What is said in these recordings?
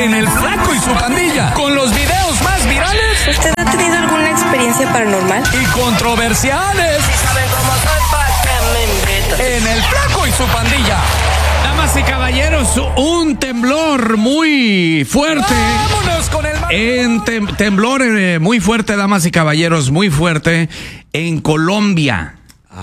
en El Flaco y su Pandilla, con los videos más virales. ¿Usted ha tenido alguna experiencia paranormal? Y controversiales. ¿Y saben cómo soy? ¿Para qué me invitan? En El Flaco y su Pandilla. Damas y caballeros, un temblor muy fuerte. Vámonos con el temblor muy fuerte, damas y caballeros, muy fuerte en Colombia.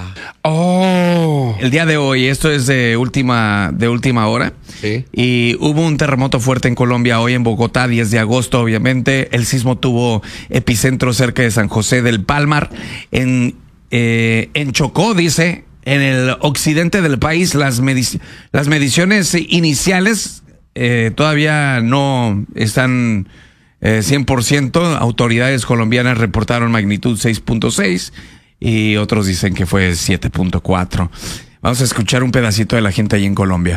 El día de hoy, esto es de última hora. Sí. Y hubo un terremoto fuerte en Colombia hoy en Bogotá, 10 de agosto, obviamente. El sismo tuvo epicentro cerca de San José del Palmar. En Chocó, dice, en el occidente del país, las mediciones iniciales todavía no están 100%. Autoridades colombianas reportaron magnitud 6.6 y otros dicen que fue 7.4. Vamos a escuchar un pedacito de la gente ahí en Colombia.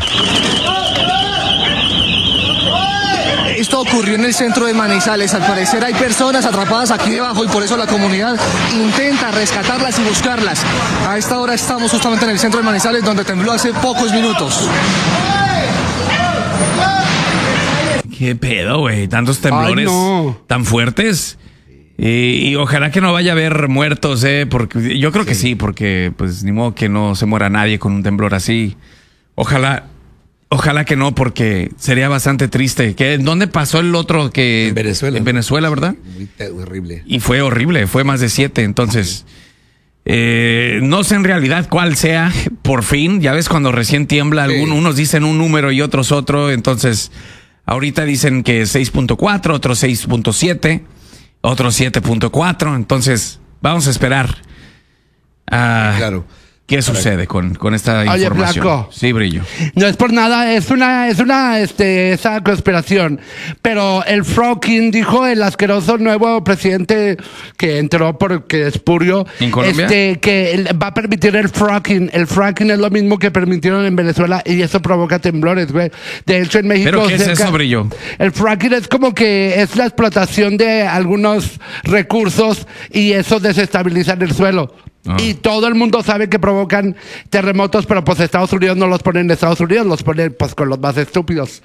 Esto ocurrió en el centro de Manizales. Al parecer hay personas atrapadas aquí debajo y por eso la comunidad intenta rescatarlas y buscarlas. A esta hora estamos justamente en el centro de Manizales, donde tembló hace pocos minutos. ¿Qué pedo, güey? Tantos temblores tan fuertes. Y ojalá que no vaya a haber muertos, porque yo creo que sí, porque pues ni modo que no se muera nadie con un temblor así. Ojalá que no, porque sería bastante triste. ¿Dónde pasó el otro que? En Venezuela. En Venezuela, ¿verdad? Muy horrible. Y fue horrible, fue más de 7, entonces no sé en realidad cuál sea, por fin. Ya ves cuando recién tiembla, unos dicen un número y otros otro, entonces ahorita dicen que 6.4, otros 6.7, otros 7.4, entonces vamos a esperar claro. ¿Qué sucede con esta Oye, información? Blanco. Sí, Brillo. No es por nada, esa conspiración. Pero el fracking, dijo el asqueroso nuevo presidente que entró porque es purio. ¿En Colombia? Que va a permitir el fracking. El fracking es lo mismo que permitieron en Venezuela y eso provoca temblores, güey. De hecho, en México... ¿Pero qué es eso, Brillo? El fracking es como que es la explotación de algunos recursos y eso desestabiliza el suelo. Y todo el mundo sabe que provocan terremotos, pero pues Estados Unidos no los pone en Estados Unidos, los pone pues con los más estúpidos.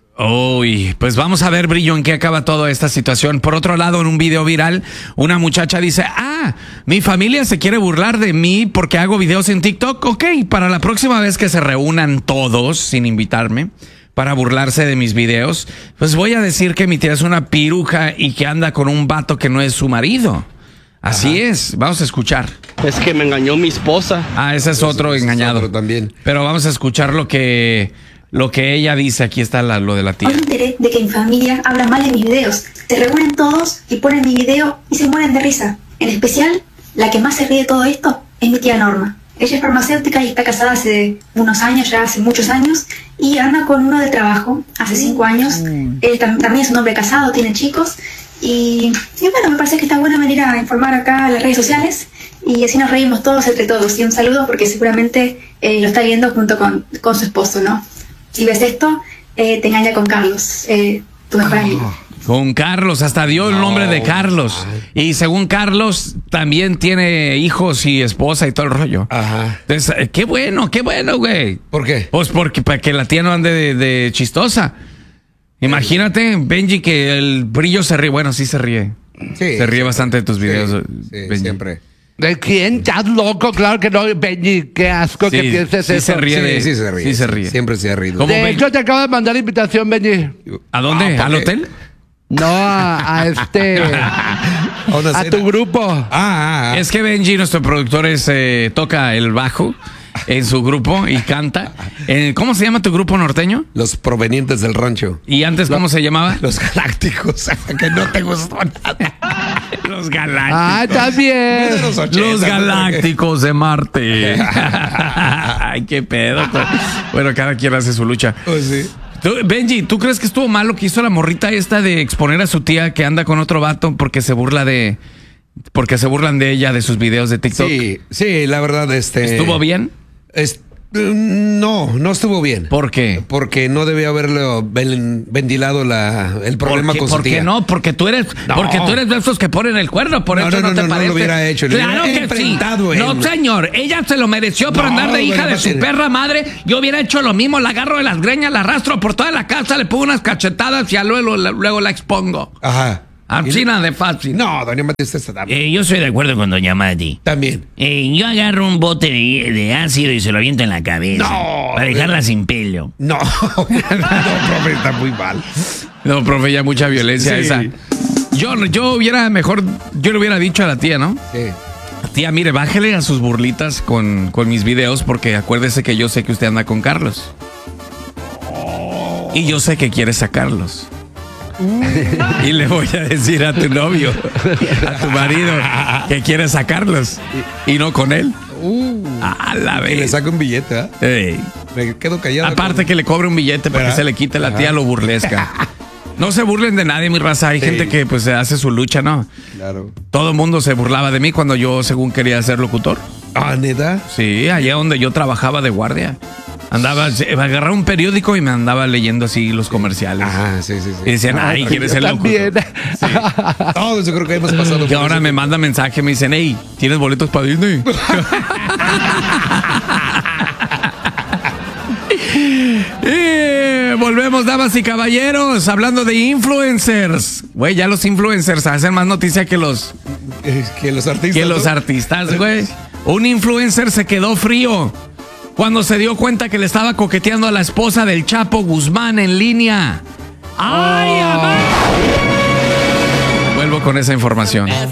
Uy, pues vamos a ver, Brillo, en qué acaba toda esta situación. Por otro lado, en un video viral, una muchacha dice, mi familia se quiere burlar de mí porque hago videos en TikTok. Ok, para la próxima vez que se reúnan todos, sin invitarme, para burlarse de mis videos, pues voy a decir que mi tía es una piruja y que anda con un vato que no es su marido. Así es, vamos a escuchar. Es que me engañó mi esposa. Ese es otro engañado. Otro también. Pero vamos a escuchar lo que ella dice. Aquí está lo de la tía. Hoy me enteré de que mi familia habla mal de mis videos. Se reúnen todos y ponen mi video y se mueren de risa. En especial, la que más se ríe de todo esto es mi tía Norma. Ella es farmacéutica y está casada hace unos años, ya hace muchos años, y anda con uno de trabajo hace 5 años. Él también es un hombre casado, tiene chicos. Y bueno, me parece que está buena venir a informar acá a las redes sociales y así nos reímos todos entre todos. Y un saludo porque seguramente lo está viendo junto con su esposo, ¿no? Si ves esto, te engaña con Carlos, tu mejor amigo. Con Carlos, hasta dio el nombre de Carlos. Y según Carlos, también tiene hijos y esposa y todo el rollo. Ajá. Entonces, qué bueno, güey. ¿Por qué? Pues porque para que la tía no ande de chistosa. Imagínate, Benji, que el Brillo se ríe. Bueno, sí se ríe. Sí, se ríe bastante de tus videos, Benji. Siempre. ¿De quién? ¿Estás loco? Claro que no, Benji. Qué asco que pienses eso. Se ríe sí se ríe. Sí se ríe. Siempre se ha rido. ¿Cómo, De hecho, te acabo de mandar invitación, Benji. ¿A dónde? ¿Al hotel? No, a tu grupo. Es que Benji, nuestro productor, toca el bajo en su grupo y canta. ¿Cómo se llama tu grupo norteño? Los provenientes del rancho. ¿Y antes cómo se llamaba? Los Galácticos. Que no te gustó nada. Los Galácticos. También. Los Galácticos de Marte. Ay, qué pedo. Bueno, cada quien hace su lucha. Pues sí. Benji, ¿tú crees que estuvo mal lo que hizo la morrita esta de exponer a su tía que anda con otro vato porque se burlan de ella de sus videos de TikTok? Sí, la verdad, ¿Estuvo bien? No estuvo bien. ¿Por qué? Porque no debía haberlo ventilado el problema con su ¿Por qué tía. no? Porque tú eres de esos que ponen el cuerno, por eso no te parece. No lo hubiera hecho. Claro que sí. No, señor, ella se lo mereció por andar de hija de su perra madre. Yo hubiera hecho lo mismo, la agarro de las greñas, la arrastro por toda la casa, le pongo unas cachetadas y luego la expongo. Ajá. Así nada de fácil. No, doña Mati, usted está también. Yo estoy de acuerdo con doña Mati. También. Yo agarro un bote de ácido y se lo aviento en la cabeza. No. Para dejarla sin pelo. No, profe, está muy mal. No, profe, ya mucha violencia esa. Yo le hubiera dicho a la tía, ¿no? Sí. Tía, mire, bájele a sus burlitas con mis videos porque acuérdese que yo sé que usted anda con Carlos. Y yo sé que quiere sacarlos. Y le voy a decir a tu novio, a tu marido, que quiere sacarlos y no con él. A la vez. Y le saca un billete, ¿eh? Me quedo callado. Aparte que le cobre un billete para que se le quite la tía lo burlesca. No se burlen de nadie, mi raza. Hay gente que pues hace su lucha, ¿no? Claro. Todo el mundo se burlaba de mí cuando yo según quería ser locutor. Ah, ¿neta? Sí, allá donde yo trabajaba de guardia. Agarraba un periódico y me andaba leyendo así los comerciales. Ah, sí. Y decían, ay, ¿quieres ser locutor? Sí. Todos yo creo que hemos pasado. Y ahora me manda mensaje, me dicen, hey, ¿tienes boletos para Disney? Volvemos, damas y caballeros, hablando de influencers. Güey, ya los influencers hacen más noticia que los artistas. Que los artistas, güey. Un influencer se quedó frío cuando se dio cuenta que le estaba coqueteando a la esposa del Chapo Guzmán en línea. ¡Ay, amá! Vuelvo con esa información.